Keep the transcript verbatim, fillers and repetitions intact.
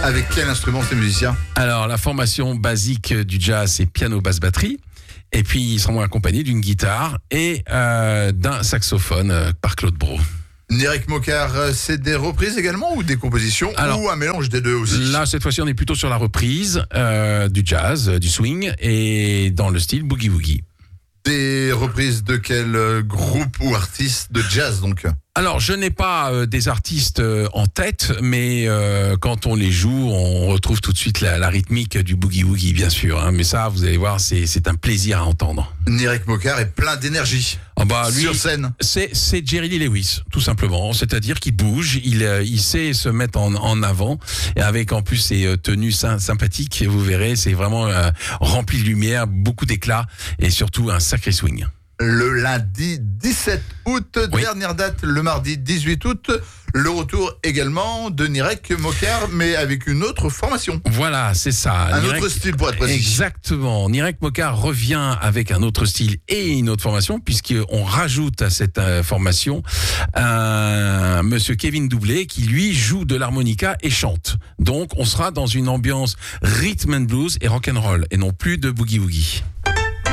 Avec quel instrument ces musiciens? Alors, la formation basique du jazz, c'est piano, basse, batterie. Et puis, ils seront accompagnés d'une guitare et euh, d'un saxophone euh, par Claude Brault. Nirek Mokar, c'est des reprises également ou des compositions? Alors, ou un mélange des deux aussi? Là, cette fois-ci, on est plutôt sur la reprise euh, du jazz, euh, du swing, et dans le style boogie-woogie. Des reprises de quel euh, groupe ou artiste de jazz donc? Alors, je n'ai pas euh, des artistes euh, en tête, mais euh, quand on les joue, on retrouve tout de suite la, la rythmique du boogie-woogie, bien sûr. Hein, mais ça, vous allez voir, c'est, c'est un plaisir à entendre. Nirek Mokar est plein d'énergie. Ah bah, lui, sur scène. C'est, c'est Jerry Lee Lewis, tout simplement. C'est-à-dire qu'il bouge, il, euh, il sait se mettre en, en avant, et avec en plus ses euh, tenues sy- sympathiques, vous verrez, c'est vraiment euh, rempli de lumière, beaucoup d'éclat, et surtout un sacré swing. Le lundi dix-sept août, Oui. dernière date le mardi dix-huit août. Le retour également de Nirek Mokar, mais avec une autre formation. Voilà, c'est ça. Un Nirek- autre style pour être précis. Exactement. Nirek Mokar revient avec un autre style et une autre formation, puisqu'on rajoute à cette euh, formation un monsieur Kevin Doublé qui, lui, joue de l'harmonica et chante. Donc, on sera dans une ambiance rhythm and blues et rock and roll, et non plus de boogie-woogie.